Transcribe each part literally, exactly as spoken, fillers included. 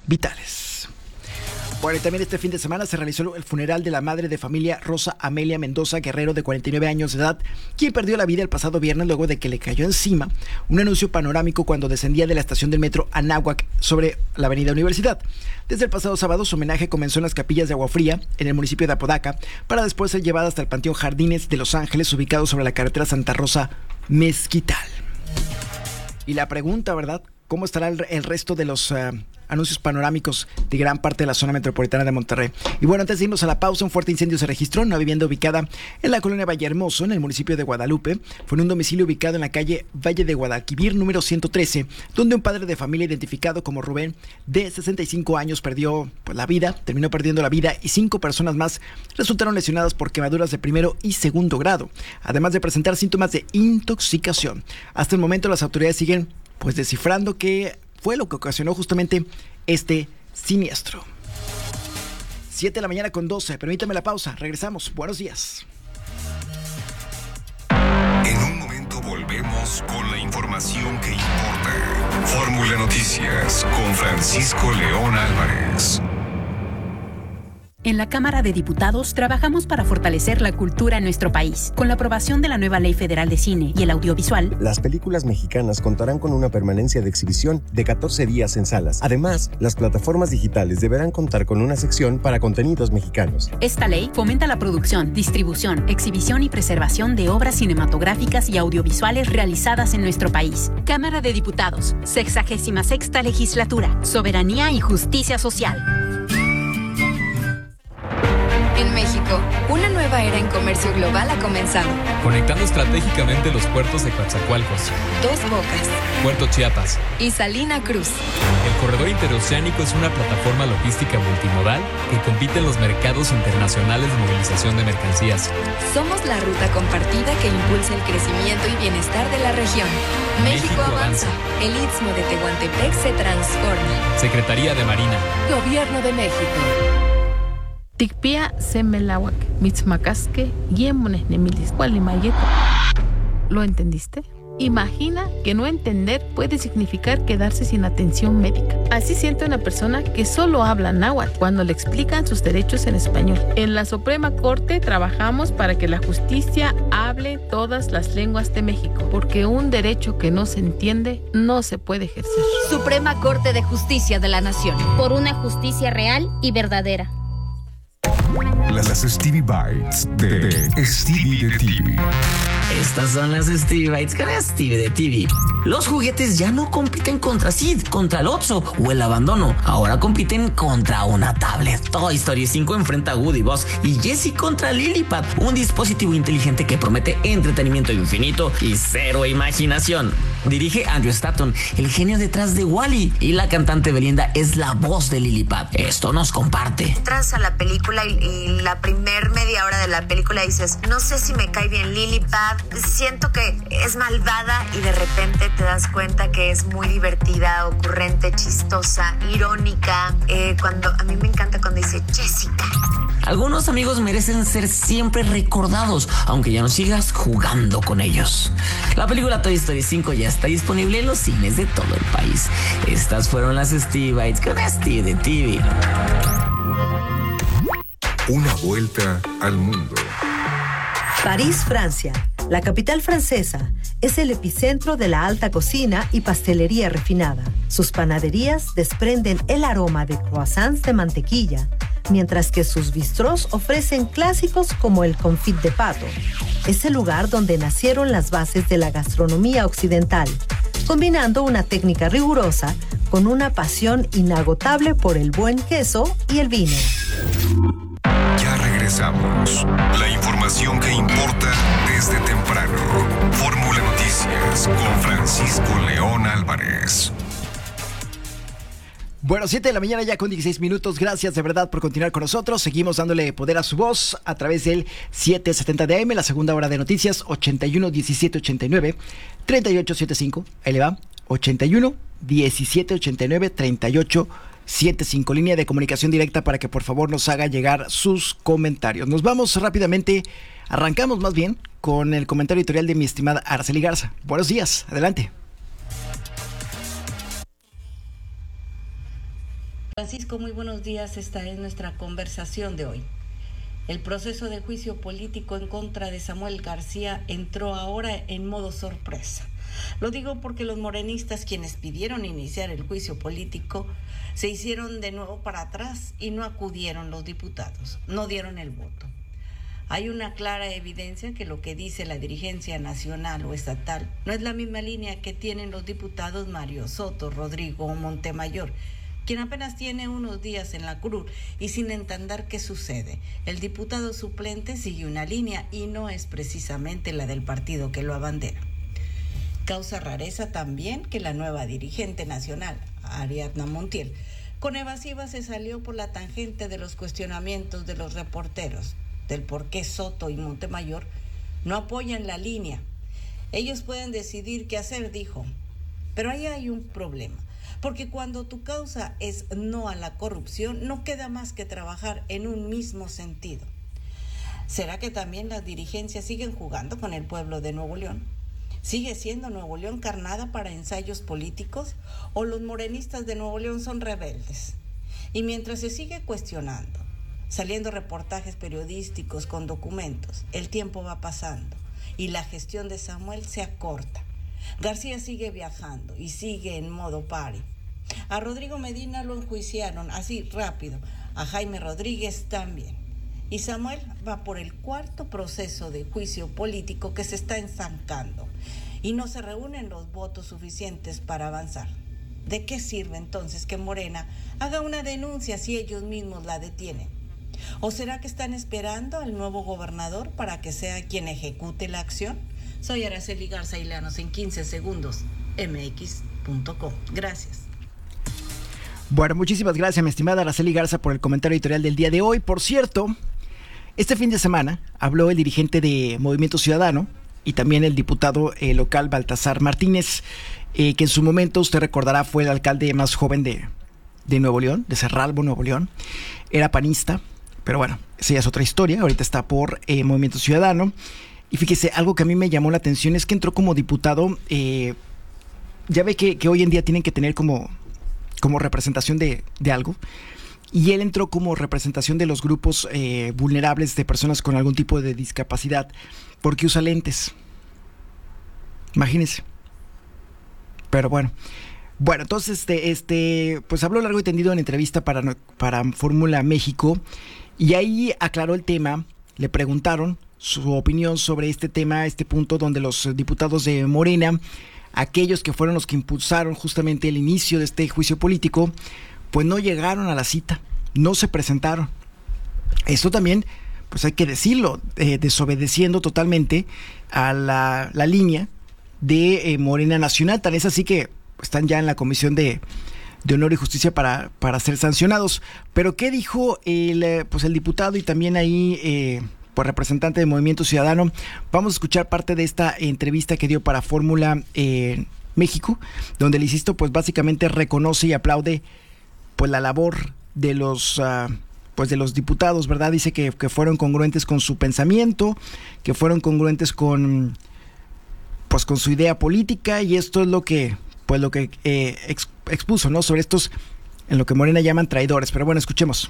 vitales. Bueno, y también este fin de semana se realizó el funeral de la madre de familia Rosa Amelia Mendoza Guerrero, de cuarenta y nueve años de edad, quien perdió la vida el pasado viernes luego de que le cayó encima un anuncio panorámico cuando descendía de la estación del metro Anáhuac sobre la avenida Universidad. Desde el pasado sábado, su homenaje comenzó en las capillas de Agua Fría, en el municipio de Apodaca, para después ser llevada hasta el Panteón Jardines de Los Ángeles, ubicado sobre la carretera Santa Rosa Mezquital. Y la pregunta, ¿verdad? ¿Cómo estará el, el resto de los uh, anuncios panorámicos de gran parte de la zona metropolitana de Monterrey? Y bueno, antes de irnos a la pausa, un fuerte incendio se registró en una vivienda ubicada en la colonia Vallehermoso, en el municipio de Guadalupe. Fue en un domicilio ubicado en la calle Valle de Guadalquivir, número ciento trece, donde un padre de familia identificado como Rubén, de sesenta y cinco años, perdió pues, la vida, terminó perdiendo la vida, y cinco personas más resultaron lesionadas por quemaduras de primero y segundo grado, además de presentar síntomas de intoxicación. Hasta el momento, las autoridades siguen pues descifrando qué fue lo que ocasionó justamente este siniestro. siete de la mañana con doce, permítame la pausa, regresamos, buenos días. En un momento volvemos con la información que importa. Fórmula Noticias con Francisco León Álvarez. En la Cámara de Diputados trabajamos para fortalecer la cultura en nuestro país. Con la aprobación de la nueva Ley Federal de Cine y el Audiovisual, las películas mexicanas contarán con una permanencia de exhibición de catorce días en salas. Además, las plataformas digitales deberán contar con una sección para contenidos mexicanos. Esta ley fomenta la producción, distribución, exhibición y preservación de obras cinematográficas y audiovisuales realizadas en nuestro país. Cámara de Diputados, sexagésima sexta legislatura, soberanía y justicia social. En México, una nueva era en comercio global ha comenzado. Conectando estratégicamente los puertos de Coatzacoalcos, Dos Bocas, Puerto Chiapas y Salina Cruz. El corredor interoceánico es una plataforma logística multimodal que compite en los mercados internacionales de movilización de mercancías. Somos la ruta compartida que impulsa el crecimiento y bienestar de la región. México, México avanza. avanza. El Istmo de Tehuantepec se transforma. Secretaría de Marina. Gobierno de México. Tikpia semelawak, mitzmacasque, yemones nemilis, cualimayeto. ¿Lo entendiste? Imagina que no entender puede significar quedarse sin atención médica. Así siente una persona que solo habla náhuatl cuando le explican sus derechos en español. En la Suprema Corte trabajamos para que la justicia hable todas las lenguas de México, porque un derecho que no se entiende no se puede ejercer. Suprema Corte de Justicia de la Nación. Por una justicia real y verdadera. Las Stevie Bites de, de Stevie de T V. Estas son las Stevie Bites con Stevie de T V. Los juguetes ya no compiten contra Sid, contra el Otso o el abandono. Ahora compiten contra una tablet. Toy Story cinco enfrenta a Woody, Buzz y Jessie contra Lillipad, un dispositivo inteligente que promete entretenimiento infinito y cero imaginación. Dirige Andrew Stanton, el genio detrás de Wall-E, y la cantante Belinda es la voz de Lillipad. Esto nos comparte. Entras a la película y, y la primer media hora de la película dices, no sé si me cae bien Lillipad, siento que es malvada, y de repente te das cuenta que es muy divertida, ocurrente, chistosa, irónica. Eh, cuando a mí me encanta cuando dice Jessica. Algunos amigos merecen ser siempre recordados, aunque ya no sigas jugando con ellos. La película Toy Story cinco ya está disponible en los cines de todo el país. Estas fueron las Stevie Bites con Stevie de T V. Una vuelta al mundo. París, Francia. La capital francesa es el epicentro de la alta cocina y pastelería refinada. Sus panaderías desprenden el aroma de croissants de mantequilla, mientras que sus bistrós ofrecen clásicos como el confit de pato. Es el lugar donde nacieron las bases de la gastronomía occidental, combinando una técnica rigurosa con una pasión inagotable por el buen queso y el vino. Ya regresamos. La información que importa desde temprano. Fórmula Noticias con Francisco León Álvarez. Bueno, siete de la mañana ya con dieciséis minutos. Gracias de verdad por continuar con nosotros. Seguimos dándole poder a su voz a través del setecientos setenta de A M, la segunda hora de noticias, ochenta y uno diecisiete ochenta y nueve treinta y ocho setenta y cinco. Ahí le va, ochenta y uno diecisiete ochenta y nueve treinta y ocho setenta y cinco. Línea de comunicación directa para que por favor nos haga llegar sus comentarios. Nos vamos rápidamente, arrancamos más bien con el comentario editorial de mi estimada Araceli Garza. Buenos días, adelante. Francisco, muy buenos días. Esta es nuestra conversación de hoy. El proceso de juicio político en contra de Samuel García entró ahora en modo sorpresa. Lo digo porque los morenistas, quienes pidieron iniciar el juicio político, se hicieron de nuevo para atrás y no acudieron los diputados, no dieron el voto. Hay una clara evidencia que lo que dice la dirigencia nacional o estatal no es la misma línea que tienen los diputados Mario Soto, Rodrigo Montemayor, quien apenas tiene unos días en la curul y sin entender qué sucede. El diputado suplente sigue una línea y no es precisamente la del partido que lo abandera. Causa rareza también que la nueva dirigente nacional, Ariadna Montiel, con evasiva se salió por la tangente de los cuestionamientos de los reporteros, del por qué Soto y Montemayor no apoyan la línea. Ellos pueden decidir qué hacer, dijo. Pero ahí hay un problema, porque cuando tu causa es no a la corrupción, no queda más que trabajar en un mismo sentido. ¿Será que también las dirigencias siguen jugando con el pueblo de Nuevo León? ¿Sigue siendo Nuevo León carnada para ensayos políticos? ¿O los morenistas de Nuevo León son rebeldes? Y mientras se sigue cuestionando, saliendo reportajes periodísticos con documentos, el tiempo va pasando y la gestión de Samuel se acorta. García sigue viajando y sigue en modo party. A Rodrigo Medina lo enjuiciaron así rápido, a Jaime Rodríguez también. Y Samuel va por el cuarto proceso de juicio político que se está estancando y no se reúnen los votos suficientes para avanzar. ¿De qué sirve entonces que Morena haga una denuncia si ellos mismos la detienen? ¿O será que están esperando al nuevo gobernador para que sea quien ejecute la acción? Soy Araceli Garza y léanos en quince segundos, eme equis punto com. Gracias. Bueno, muchísimas gracias, mi estimada Araceli Garza, por el comentario editorial del día de hoy. Por cierto, este fin de semana habló el dirigente de Movimiento Ciudadano y también el diputado eh, local Baltasar Martínez, eh, que en su momento, usted recordará, fue el alcalde más joven de, de Nuevo León, de Cerralbo, Nuevo León. Era panista, pero bueno, esa ya es otra historia. Ahorita está por eh, Movimiento Ciudadano. Y fíjese, algo que a mí me llamó la atención es que entró como diputado. Eh, ya ve que, que hoy en día tienen que tener como, como representación de, de algo. Y él entró como representación de los grupos eh, vulnerables de personas con algún tipo de discapacidad, porque usa lentes. Imagínense. Pero bueno. Bueno, entonces, este, este, pues habló largo y tendido en entrevista para, para Fórmula México, y ahí aclaró el tema. Le preguntaron su opinión sobre este tema, este punto donde los diputados de Morena, aquellos que fueron los que impulsaron justamente el inicio de este juicio político, pues no llegaron a la cita, no se presentaron. Esto también, pues hay que decirlo, eh, desobedeciendo totalmente a la, la línea de eh, Morena Nacional. Tal es así que están ya en la Comisión de, de Honor y Justicia para, para ser sancionados. Pero ¿qué dijo el, pues el diputado y también ahí eh, pues representante de Movimiento Ciudadano? Vamos a escuchar parte de esta entrevista que dio para Fórmula eh, México, donde el insisto, pues básicamente reconoce y aplaude pues la labor de los uh, pues de los diputados, ¿verdad? Dice que, que fueron congruentes con su pensamiento, que fueron congruentes con pues con su idea política, y esto es lo que pues lo que eh, ex, expuso, ¿no? Sobre estos, en lo que Morena llaman traidores. Pero bueno, escuchemos.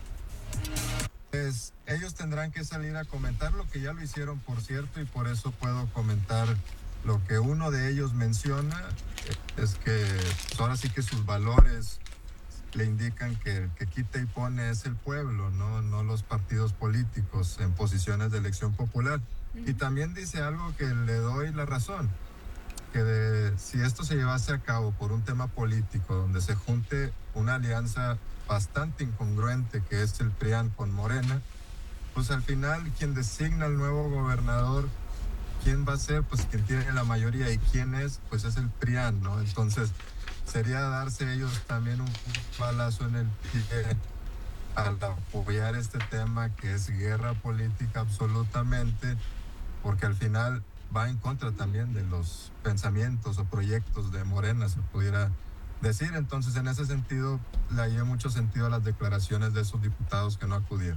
Pues ellos tendrán que salir a comentar lo que ya lo hicieron, por cierto, y por eso puedo comentar lo que uno de ellos menciona, es que pues ahora sí que sus valores le indican que el que quita y pone es el pueblo, no, no los partidos políticos en posiciones de elección popular. Y también dice algo que le doy la razón, que de, si esto se llevase a cabo por un tema político, donde se junte una alianza bastante incongruente que es el P R I A N con Morena, pues al final quien designa al nuevo gobernador, ¿quién va a ser? Pues quien tiene la mayoría, y quién es, pues es el P R I A N, ¿no? Entonces sería darse ellos también un balazo en el pie al apoyar este tema que es guerra política absolutamente, porque al final va en contra también de los pensamientos o proyectos de Morena, se pudiera decir. Entonces, en ese sentido, le hallé mucho sentido a las declaraciones de esos diputados que no acudieron.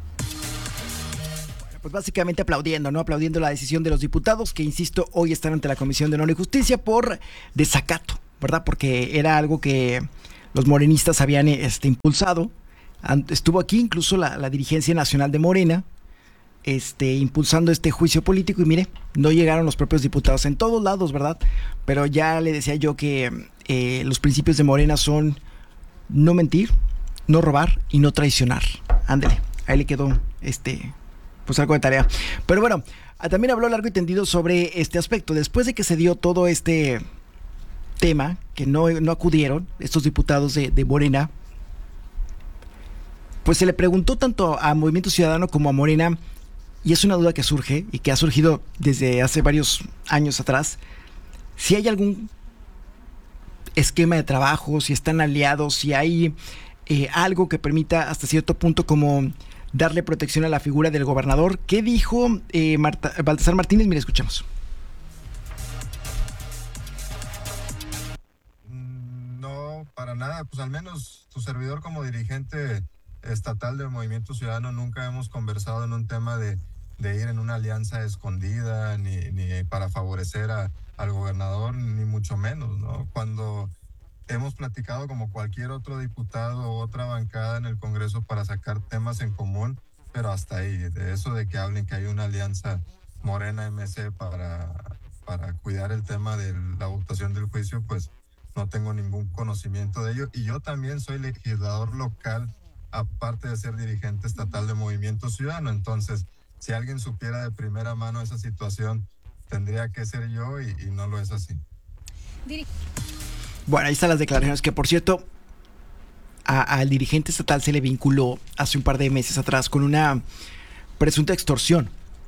Pues básicamente aplaudiendo, ¿no? Aplaudiendo la decisión de los diputados que, insisto, hoy están ante la Comisión de Honor y Justicia por desacato, ¿verdad? Porque era algo que los morenistas habían este, impulsado. Estuvo aquí incluso la, la dirigencia nacional de Morena, este, impulsando este juicio político, y mire, no llegaron los propios diputados en todos lados, ¿verdad? Pero ya le decía yo que eh, los principios de Morena son no mentir, no robar y no traicionar. Ándele, ahí le quedó este, pues algo de tarea. Pero bueno, también habló largo y tendido sobre este aspecto. Después de que se dio todo este tema, que no, no acudieron estos diputados de, de Morena, pues se le preguntó tanto a Movimiento Ciudadano como a Morena, y es una duda que surge y que ha surgido desde hace varios años atrás, si hay algún esquema de trabajo, si están aliados, si hay eh, algo que permita hasta cierto punto como darle protección a la figura del gobernador. ¿Qué dijo eh, Marta, Baltasar Martínez? Mire, escuchamos. No, para nada, pues al menos tu servidor como dirigente estatal del Movimiento Ciudadano nunca hemos conversado en un tema de, de ir en una alianza escondida, ni, ni para favorecer a, al gobernador, ni mucho menos, ¿no? Cuando hemos platicado como cualquier otro diputado o otra bancada en el Congreso para sacar temas en común, pero hasta ahí, de eso de que hablen que hay una alianza Morena-M C para, para cuidar el tema de la votación del juicio, pues no tengo ningún conocimiento de ello. Y yo también soy legislador local, aparte de ser dirigente estatal de Movimiento Ciudadano. Entonces, si alguien supiera de primera mano esa situación, tendría que ser yo, y, y no lo es así. Bueno, ahí están las declaraciones que, por cierto, a, al dirigente estatal se le vinculó hace un par de meses atrás con una presunta extorsión,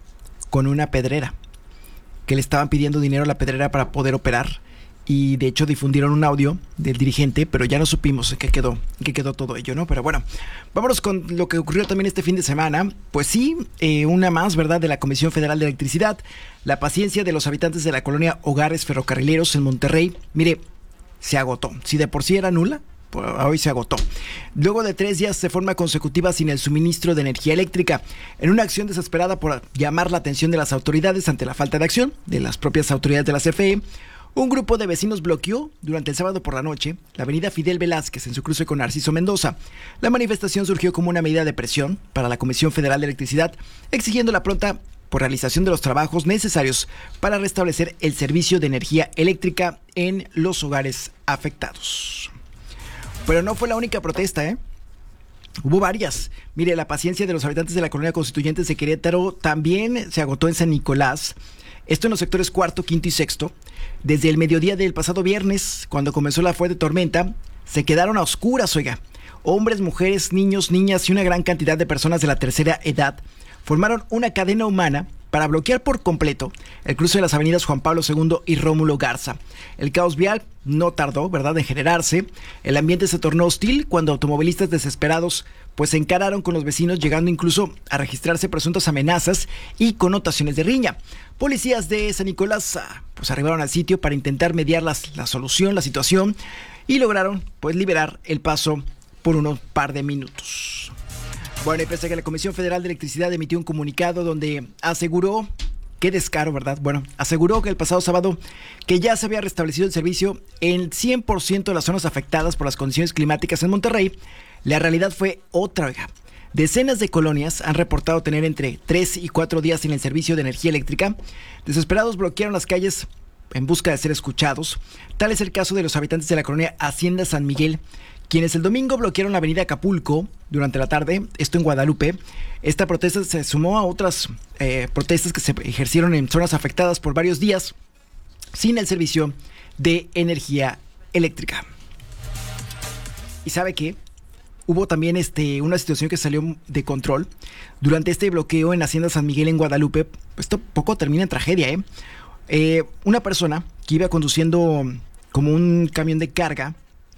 con una pedrera, que le estaban pidiendo dinero a la pedrera para poder operar. Y de hecho difundieron un audio del dirigente, pero ya no supimos en qué quedó, en qué quedó todo ello, ¿no? Pero bueno, vámonos con lo que ocurrió también este fin de semana. Pues sí, eh, una más, ¿verdad?, de la Comisión Federal de Electricidad. La paciencia de los habitantes de la colonia Hogares Ferrocarrileros en Monterrey, mire, se agotó. Si de por sí era nula, pues hoy se agotó. Luego de tres días de forma consecutiva sin el suministro de energía eléctrica, en una acción desesperada por llamar la atención de las autoridades ante la falta de acción de las propias autoridades de la C F E, un grupo de vecinos bloqueó durante el sábado por la noche la avenida Fidel Velázquez en su cruce con Narciso Mendoza. La manifestación surgió como una medida de presión para la Comisión Federal de Electricidad, exigiendo la pronta por realización de los trabajos necesarios para restablecer el servicio de energía eléctrica en los hogares afectados. Pero no fue la única protesta, ¿eh? Hubo varias. Mire, la paciencia de los habitantes de la colonia Constituyentes de Querétaro también se agotó en San Nicolás. Esto en los sectores cuarto, quinto y sexto. Desde el mediodía del pasado viernes, cuando comenzó la fuerte tormenta, se quedaron a oscuras, oiga. Hombres, mujeres, niños, niñas y una gran cantidad de personas de la tercera edad formaron una cadena humana para bloquear por completo el cruce de las avenidas Juan Pablo segundo y Rómulo Garza. El caos vial no tardó, ¿verdad?, en generarse. El ambiente se tornó hostil cuando automovilistas desesperados pues se encararon con los vecinos, llegando incluso a registrarse presuntas amenazas y connotaciones de riña. Policías de San Nicolás pues arribaron al sitio para intentar mediar las, la solución, la situación, y lograron pues liberar el paso por unos par de minutos. Bueno, y pese a que la Comisión Federal de Electricidad emitió un comunicado donde aseguró, qué descaro, ¿verdad? Bueno, aseguró que el pasado sábado que ya se había restablecido el servicio en cien por ciento de las zonas afectadas por las condiciones climáticas en Monterrey, la realidad fue otra, oiga. Decenas de colonias han reportado tener entre tres y cuatro días sin el servicio de energía eléctrica. Desesperados bloquearon las calles en busca de ser escuchados. Tal es el caso de los habitantes de la colonia Hacienda San Miguel, quienes el domingo bloquearon la avenida Acapulco durante la tarde, esto en Guadalupe. Esta protesta se sumó a otras eh, protestas que se ejercieron en zonas afectadas por varios días sin el servicio de energía eléctrica. ¿Y sabe qué? Hubo también este, una situación que salió de control durante este bloqueo en Hacienda San Miguel en Guadalupe. Esto poco termina en tragedia, ¿eh? Eh, una persona que iba conduciendo como un camión de carga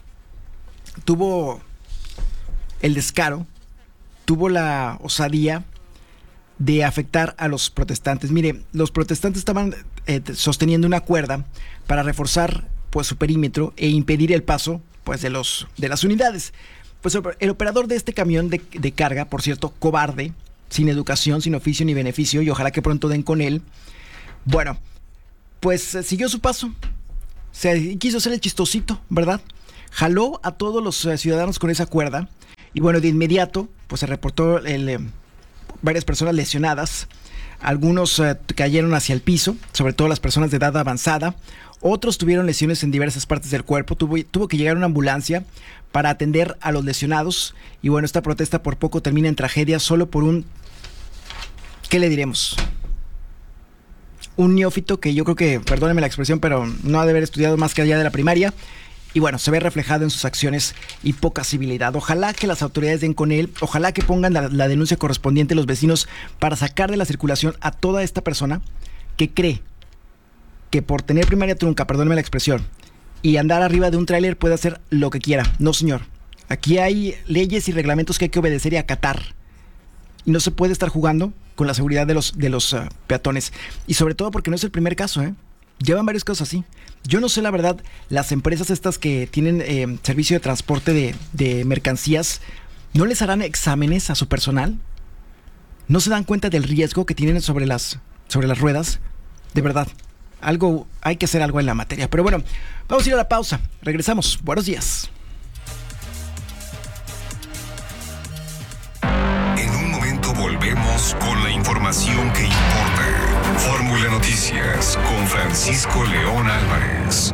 tuvo el descaro, tuvo la osadía de afectar a los protestantes. Mire, los protestantes estaban eh, sosteniendo una cuerda para reforzar pues su perímetro e impedir el paso pues de los de las unidades. Pues el operador de este camión de, de carga, por cierto, cobarde, sin educación, sin oficio ni beneficio, y ojalá que pronto den con él. Bueno, pues siguió su paso. Se quiso hacer el chistosito, ¿verdad? jaló a todos los eh, ciudadanos con esa cuerda y bueno, de inmediato pues se reportó el, eh, varias personas lesionadas. Algunos eh, cayeron hacia el piso, sobre todo las personas de edad avanzada. Otros tuvieron lesiones en diversas partes del cuerpo. Tuvo, tuvo que llegar una ambulancia para atender a los lesionados. Y bueno, esta protesta por poco termina en tragedia solo por un... ¿Qué le diremos? Un neófito que yo creo que, perdónenme la expresión, pero no ha de haber estudiado más que allá de la primaria. Y bueno, se ve reflejado en sus acciones y poca civilidad. Ojalá que las autoridades den con él, ojalá que pongan la, la denuncia correspondiente los vecinos para sacar de la circulación a toda esta persona que cree que por tener primaria trunca, perdónenme la expresión, y andar arriba de un tráiler puede hacer lo que quiera. No, señor. Aquí hay leyes y reglamentos que hay que obedecer y acatar. Y no se puede estar jugando con la seguridad de los, de los uh, peatones. Y sobre todo porque no es el primer caso, ¿eh? Llevan varios casos así. Yo no sé, la verdad, las empresas estas que tienen eh, servicio de transporte de, de mercancías, ¿no les harán exámenes a su personal? ¿No se dan cuenta del riesgo que tienen sobre las, sobre las ruedas? De verdad, algo, hay que hacer algo en la materia. Pero bueno, vamos a ir a la pausa. Regresamos. Buenos días. En un momento volvemos con la información que importa. Fórmula Noticias con Francisco León Álvarez.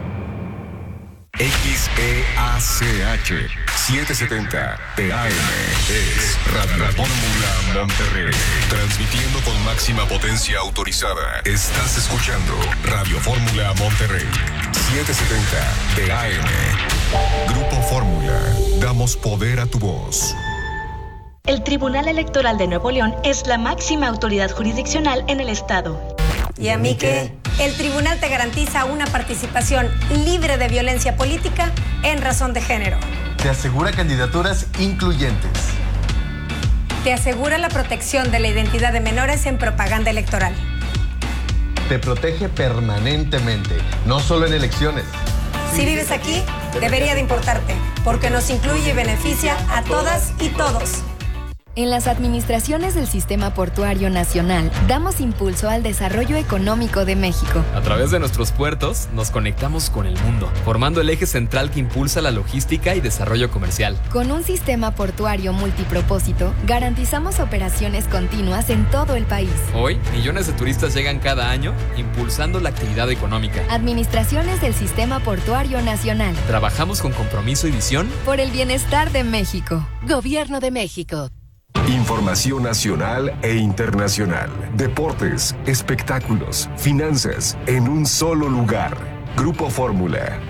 X E A C H setecientos setenta T A M es Radio Fórmula Monterrey. Transmitiendo con máxima potencia autorizada. Estás escuchando Radio Fórmula Monterrey. setecientos setenta T A M. Grupo Fórmula. Damos poder a tu voz. El Tribunal Electoral de Nuevo León es la máxima autoridad jurisdiccional en el estado. ¿Y a mí qué? El tribunal te garantiza una participación libre de violencia política en razón de género. Te asegura candidaturas incluyentes. Te asegura la protección de la identidad de menores en propaganda electoral. Te protege permanentemente, no solo en elecciones. Si vives aquí, debería de importarte, porque nos incluye y beneficia a todas y todos. En las administraciones del Sistema Portuario Nacional, damos impulso al desarrollo económico de México. A través de nuestros puertos, nos conectamos con el mundo, formando el eje central que impulsa la logística y desarrollo comercial. Con un sistema portuario multipropósito, garantizamos operaciones continuas en todo el país. Hoy, millones de turistas llegan cada año, impulsando la actividad económica. Administraciones del Sistema Portuario Nacional. Trabajamos con compromiso y visión por el bienestar de México. Gobierno de México. Información nacional e internacional. Deportes, espectáculos, finanzas, en un solo lugar. Grupo Fórmula.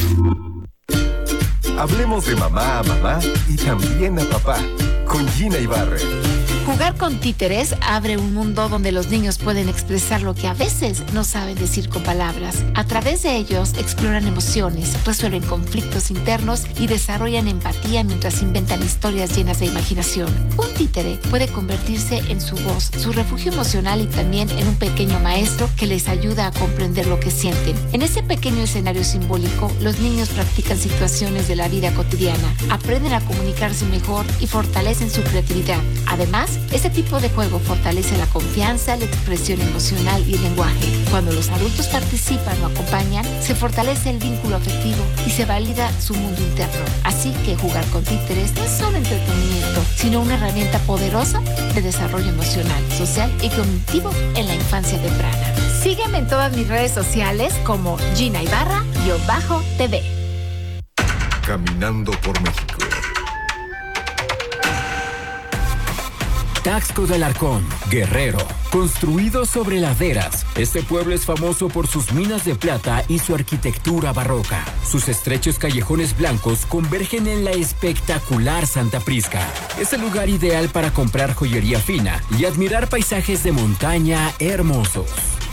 Hablemos de mamá a mamá y también a papá. Con Gina Ibarra. Jugar con títeres abre un mundo donde los niños pueden expresar lo que a veces no saben decir con palabras. A través de ellos exploran emociones, resuelven conflictos internos y desarrollan empatía mientras inventan historias llenas de imaginación. Un títere puede convertirse en su voz, su refugio emocional y también en un pequeño maestro que les ayuda a comprender lo que sienten. En ese pequeño escenario simbólico, los niños practican situaciones de la vida cotidiana, aprenden a comunicarse mejor y fortalecen su creatividad. Además, este tipo de juego fortalece la confianza, la expresión emocional y el lenguaje. Cuando los adultos participan o acompañan, se fortalece el vínculo afectivo y se valida su mundo interno. Así que jugar con títeres no es solo entretenimiento, sino una herramienta poderosa de desarrollo emocional, social y cognitivo en la infancia temprana. Sígueme en todas mis redes sociales como Gina Ibarra-T V. Caminando por México. Taxco del Arcón, Guerrero. Construido sobre laderas, este pueblo es famoso por sus minas de plata y su arquitectura barroca. Sus estrechos callejones blancos convergen en la espectacular Santa Prisca. Es el lugar ideal para comprar joyería fina y admirar paisajes de montaña hermosos.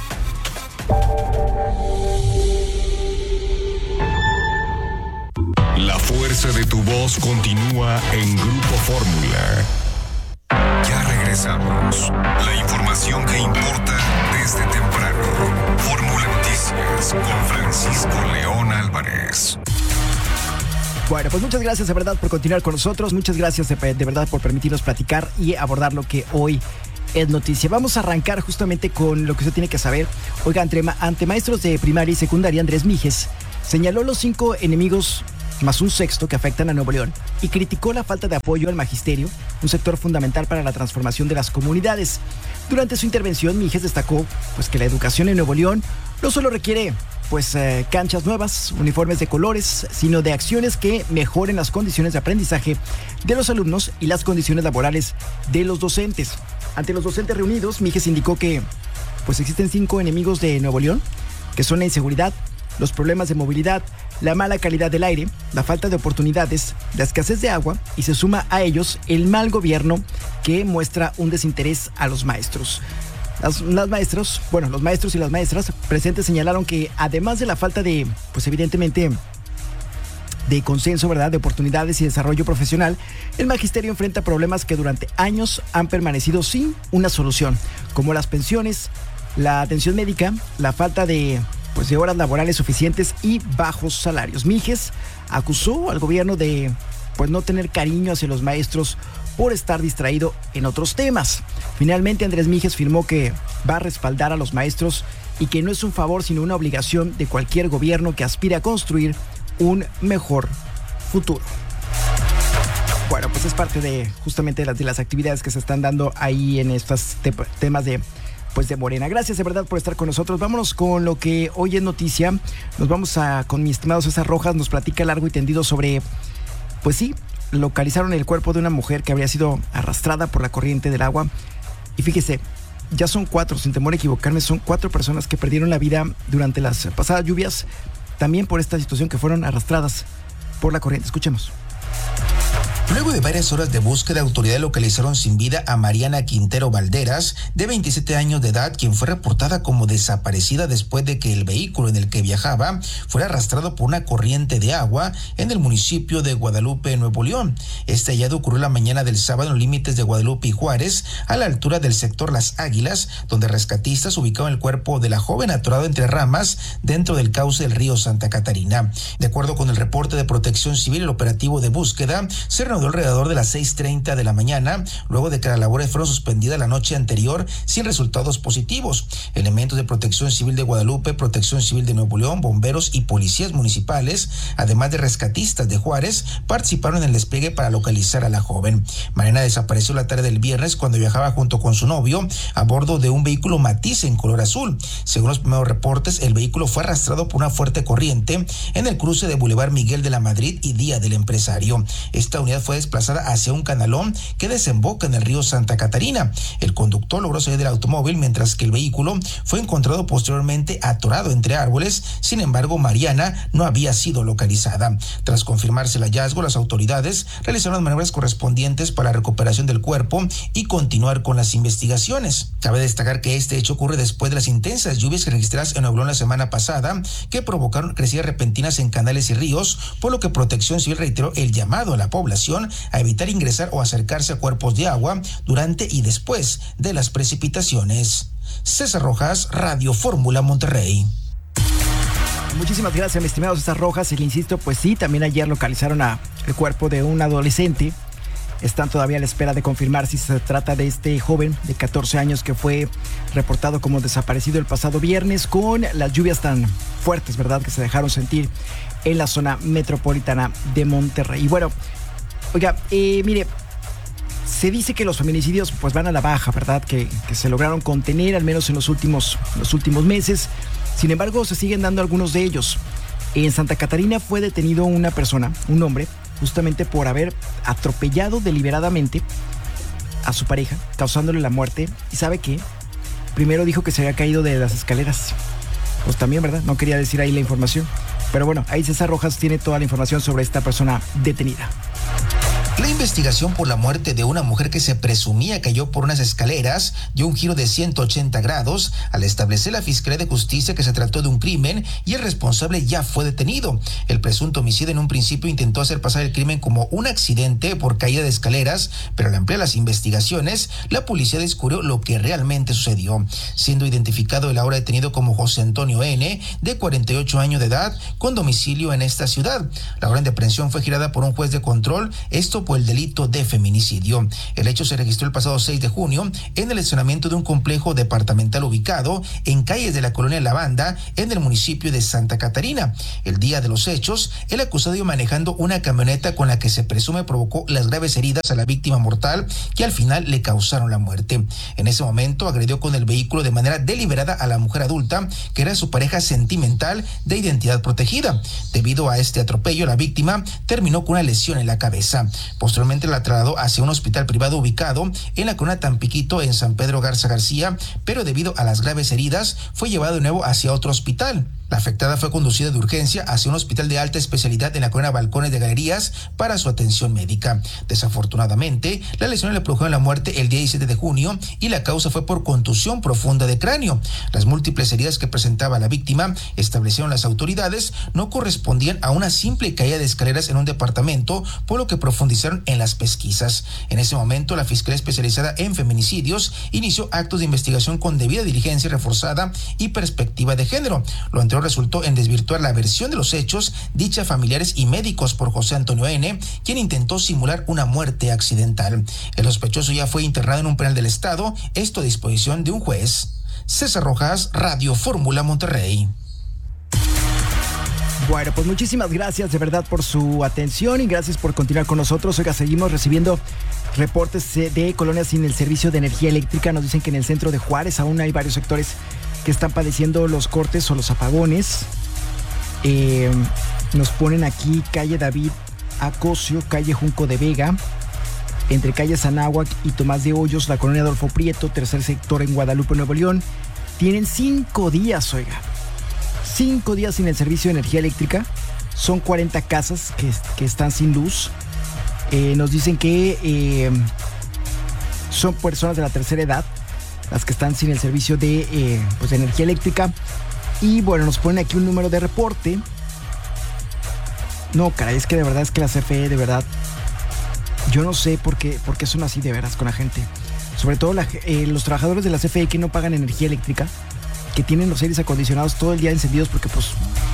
La fuerza de tu voz continúa en Grupo Fórmula. Ya regresamos. La información que importa desde temprano. Fórmula Noticias con Francisco León Álvarez. Bueno, pues muchas gracias de verdad por continuar con nosotros. Muchas gracias de, de verdad por permitirnos platicar y abordar lo que hoy es noticia. Vamos a arrancar justamente con lo que usted tiene que saber. Oiga, ante, ante maestros de primaria y secundaria, Andrés Mijes señaló los cinco enemigos más un sexto que afectan a Nuevo León, y criticó la falta de apoyo al magisterio, un sector fundamental para la transformación de las comunidades. Durante su intervención, Mijes destacó pues, que la educación en Nuevo León no solo requiere pues, eh, canchas nuevas, uniformes de colores, sino de acciones que mejoren las condiciones de aprendizaje de los alumnos y las condiciones laborales de los docentes. Ante los docentes reunidos, Mijes indicó que pues, existen cinco enemigos de Nuevo León, que son la inseguridad, los problemas de movilidad, la mala calidad del aire, la falta de oportunidades, la escasez de agua, y se suma a ellos el mal gobierno que muestra un desinterés a los maestros. Las, las maestros, bueno, los maestros y las maestras presentes señalaron que además de la falta de, pues evidentemente, de consenso, ¿verdad?, de oportunidades y desarrollo profesional, el magisterio enfrenta problemas que durante años han permanecido sin una solución, como las pensiones, la atención médica, la falta de, pues, de horas laborales suficientes y bajos salarios. Mijes acusó al gobierno de pues, no tener cariño hacia los maestros por estar distraído en otros temas. Finalmente, Andrés Mijes afirmó que va a respaldar a los maestros y que no es un favor sino una obligación de cualquier gobierno que aspire a construir un mejor futuro. Bueno, pues es parte de justamente de las, de las actividades que se están dando ahí en estos te- temas de pues de Morena. Gracias de verdad por estar con nosotros. Vámonos con lo que hoy es noticia. Nos vamos a con mi estimado César Rojas, nos platica largo y tendido sobre, pues sí, localizaron el cuerpo de una mujer que habría sido arrastrada por la corriente del agua. Y fíjese, ya son cuatro, sin temor a equivocarme, son cuatro personas que perdieron la vida durante las pasadas lluvias, también por esta situación, que fueron arrastradas por la corriente. Escuchemos. Luego de varias horas de búsqueda, autoridades localizaron sin vida a Mariana Quintero Valderas, de veintisiete años de edad, quien fue reportada como desaparecida después de que el vehículo en el que viajaba fuera arrastrado por una corriente de agua en el municipio de Guadalupe, Nuevo León. Este hallazgo ocurrió la mañana del sábado en los límites de Guadalupe y Juárez, a la altura del sector Las Águilas, donde rescatistas ubicaron el cuerpo de la joven atorado entre ramas dentro del cauce del río Santa Catarina. De acuerdo con el reporte de Protección Civil, el operativo de búsqueda se reanudó alrededor de las seis treinta de la mañana, luego de que las labores fueron suspendidas la noche anterior sin resultados positivos. Elementos de Protección Civil de Guadalupe, Protección Civil de Nuevo León, bomberos y policías municipales, además de rescatistas de Juárez, participaron en el despliegue para localizar a la joven. Mariana desapareció la tarde del viernes cuando viajaba junto con su novio a bordo de un vehículo Matiz en color azul. Según los primeros reportes, el vehículo fue arrastrado por una fuerte corriente en el cruce de Boulevard Miguel de la Madrid y Día del Empresario. Esta unidad fue desplazada hacia un canalón que desemboca en el río Santa Catarina. El conductor logró salir del automóvil, mientras que el vehículo fue encontrado posteriormente atorado entre árboles. Sin embargo, Mariana no había sido localizada. Tras confirmarse el hallazgo, las autoridades realizaron las maniobras correspondientes para la recuperación del cuerpo y continuar con las investigaciones. Cabe destacar que este hecho ocurre después de las intensas lluvias registradas en Nuevo León la semana pasada, que provocaron crecidas repentinas en canales y ríos, por lo que Protección Civil reiteró el llamado a la población a evitar ingresar o acercarse a cuerpos de agua durante y después de las precipitaciones. César Rojas, Radio Fórmula Monterrey. Muchísimas gracias, mi estimado César Rojas. Y le insisto, pues sí, también ayer localizaron a el cuerpo de un adolescente. Están todavía a la espera de confirmar si se trata de este joven de catorce años que fue reportado como desaparecido el pasado viernes con las lluvias tan fuertes, ¿verdad?, que se dejaron sentir en la zona metropolitana de Monterrey. Y bueno, oiga, eh, mire, se dice que los feminicidios pues van a la baja, ¿verdad?, que, que se lograron contener al menos en los últimos, los últimos meses. Sin embargo, se siguen dando algunos de ellos. En Santa Catarina fue detenido una persona, un hombre, justamente por haber atropellado deliberadamente a su pareja, causándole la muerte. ¿Y sabe qué? Primero dijo que se había caído de las escaleras. Pues también, ¿verdad? No quería decir ahí la información. Pero bueno, ahí César Rojas tiene toda la información sobre esta persona detenida. La investigación por la muerte de una mujer que se presumía cayó por unas escaleras dio un giro de ciento ochenta grados al establecer la Fiscalía de Justicia que se trató de un crimen y el responsable ya fue detenido. El presunto homicida en un principio intentó hacer pasar el crimen como un accidente por caída de escaleras, pero al ampliar las investigaciones, la policía descubrió lo que realmente sucedió, siendo identificado el ahora detenido como José Antonio N., de cuarenta y ocho años de edad, con domicilio en esta ciudad. La orden de aprehensión fue girada por un juez de control, esto esto por el delito de feminicidio. El hecho se registró el pasado seis de junio en el estacionamiento de un complejo departamental ubicado en calles de la colonia Lavanda, en el municipio de Santa Catarina. El día de los hechos, el acusado iba manejando una camioneta con la que se presume provocó las graves heridas a la víctima mortal, que al final le causaron la muerte. En ese momento agredió con el vehículo de manera deliberada a la mujer adulta, que era su pareja sentimental de identidad protegida. Debido a este atropello, la víctima terminó con una lesión en la cabeza. Posteriormente la trasladó hacia un hospital privado ubicado en la colonia Tampiquito, en San Pedro Garza García, pero debido a las graves heridas fue llevado de nuevo hacia otro hospital. La afectada fue conducida de urgencia hacia un hospital de alta especialidad en la colonia Balcones de Galerías para su atención médica. Desafortunadamente, la lesión le produjeron la muerte el día diecisiete de junio y la causa fue por contusión profunda de cráneo. Las múltiples heridas que presentaba la víctima, establecieron las autoridades, no correspondían a una simple caída de escaleras en un departamento, por lo que profundizaron en las pesquisas. En ese momento, la Fiscalía Especializada en Feminicidios inició actos de investigación con debida diligencia reforzada y perspectiva de género. Lo anterior resultó en desvirtuar la versión de los hechos dicha a familiares y médicos por José Antonio N., quien intentó simular una muerte accidental. El sospechoso ya fue internado en un penal del Estado, esto a disposición de un juez. César Rojas, Radio Fórmula Monterrey. Bueno, pues muchísimas gracias de verdad por su atención y gracias por continuar con nosotros. Oiga, seguimos recibiendo reportes de colonias sin el servicio de energía eléctrica. Nos dicen que en el centro de Juárez aún hay varios sectores que están padeciendo los cortes o los apagones. Eh, nos ponen aquí calle David Acosio, calle Junco de Vega, entre calle Anáhuac y Tomás de Hoyos, la colonia Adolfo Prieto, tercer sector en Guadalupe, Nuevo León. Tienen cinco días, oiga, cinco días sin el servicio de energía eléctrica. Son cuarenta casas que, que están sin luz. Eh, nos dicen que eh, son personas de la tercera edad las que están sin el servicio de, eh, pues de energía eléctrica. Y bueno, nos ponen aquí un número de reporte. No, caray, es que de verdad es que la C F E, de verdad, yo no sé por qué, por qué son así de veras con la gente. Sobre todo la, eh, los trabajadores de la C F E que no pagan energía eléctrica, que tienen los aires acondicionados todo el día encendidos porque pues...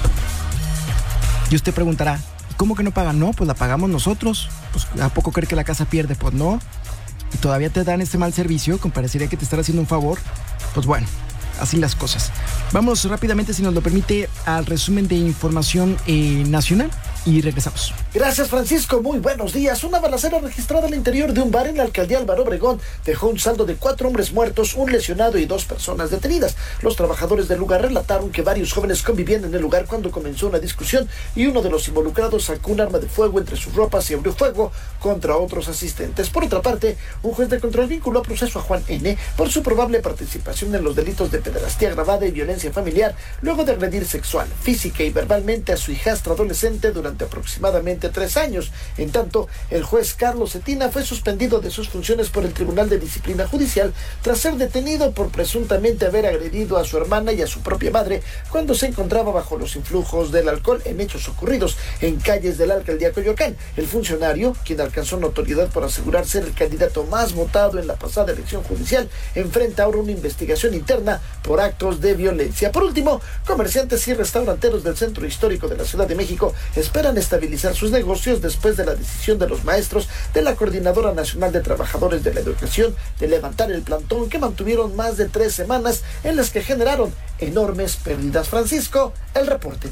Y usted preguntará, ¿cómo que no pagan? No, pues la pagamos nosotros. Pues ¿a poco cree que la casa pierde? Pues no. Y todavía te dan este mal servicio, como parecería que te están haciendo un favor. Pues bueno, así las cosas. Vamos rápidamente, si nos lo permite, al resumen de información eh, nacional y regresamos. Gracias, Francisco. Muy buenos días. Una balacera registrada al interior de un bar en la alcaldía Álvaro Obregón dejó un saldo de cuatro hombres muertos, un lesionado y dos personas detenidas. Los trabajadores del lugar relataron que varios jóvenes convivían en el lugar cuando comenzó una discusión y uno de los involucrados sacó un arma de fuego entre sus ropas y abrió fuego contra otros asistentes. Por otra parte, un juez de control vinculó a proceso a Juan N. por su probable participación en los delitos de pederastía agravada y violencia familiar, luego de agredir sexual, física y verbalmente a su hijastra adolescente durante aproximadamente tres años. En tanto, el juez Carlos Cetina fue suspendido de sus funciones por el Tribunal de Disciplina Judicial tras ser detenido por presuntamente haber agredido a su hermana y a su propia madre cuando se encontraba bajo los influjos del alcohol en hechos ocurridos en calles de la alcaldía Coyoacán. El funcionario, quien alcanzó notoriedad por asegurar ser el candidato más votado en la pasada elección judicial, enfrenta ahora una investigación interna por actos de violencia. Por último, comerciantes y restauranteros del centro histórico de la Ciudad de México esperan estabilizar sus negocios después de la decisión de los maestros de la Coordinadora Nacional de Trabajadores de la Educación de levantar el plantón que mantuvieron más de tres semanas, en las que generaron enormes pérdidas. Francisco, el reporte.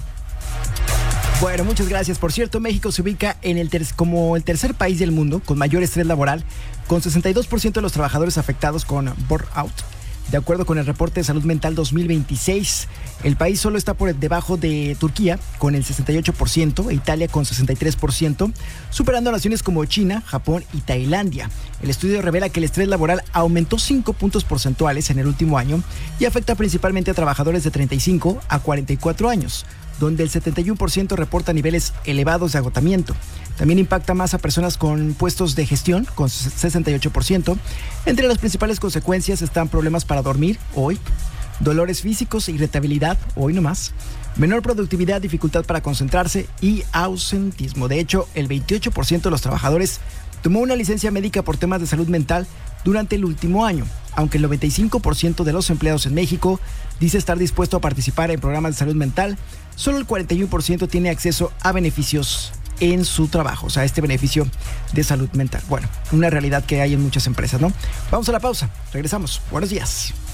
Bueno, muchas gracias. Por cierto, México se ubica en el ter- como el tercer país del mundo con mayor estrés laboral, con sesenta y dos por ciento de los trabajadores afectados con burnout. De acuerdo con el reporte de salud mental dos mil veintiséis, el país solo está por debajo de Turquía con el sesenta y ocho por ciento e Italia con sesenta y tres por ciento, superando a naciones como China, Japón y Tailandia. El estudio revela que el estrés laboral aumentó cinco puntos porcentuales en el último año y afecta principalmente a trabajadores de treinta y cinco a cuarenta y cuatro años, donde el setenta y uno por ciento reporta niveles elevados de agotamiento. También impacta más a personas con puestos de gestión, con sesenta y ocho por ciento. Entre las principales consecuencias están problemas para dormir, hoy, dolores físicos, irritabilidad, hoy nomás, menor productividad, dificultad para concentrarse y ausentismo. De hecho, el veintiocho por ciento de los trabajadores tomó una licencia médica por temas de salud mental durante el último año, aunque el noventa y cinco por ciento de los empleados en México dice estar dispuesto a participar en programas de salud mental. Solo el cuarenta y uno por ciento tiene acceso a beneficios en su trabajo, o sea, este beneficio de salud mental. Bueno, una realidad que hay en muchas empresas, ¿no? Vamos a la pausa, regresamos. Buenos días.